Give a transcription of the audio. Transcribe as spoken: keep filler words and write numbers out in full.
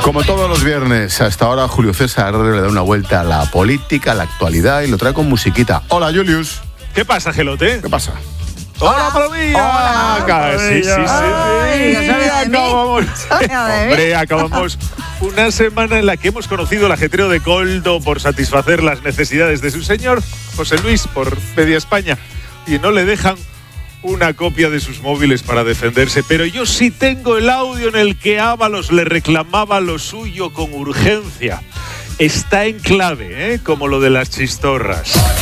Como todos los viernes, hasta ahora Julio César le da una vuelta a la política, a la actualidad y lo trae con musiquita. Hola, Julius. ¿Qué pasa, Gelote? ¿Qué pasa? ¡Hola, Palomilla! ¡Hola, Palomilla! Sí, sí, sí. Ay, sí. ¿sabes de mí? Acabamos. ¿Sabes de mí? Hombre, acabamos una semana en la que hemos conocido el ajetreo de Coldo por satisfacer las necesidades de su señor, José Luis, por media España, y no le dejan una copia de sus móviles para defenderse. Pero yo sí tengo el audio en el que Ábalos le reclamaba lo suyo con urgencia. Está en clave, ¿eh? Como lo de las chistorras.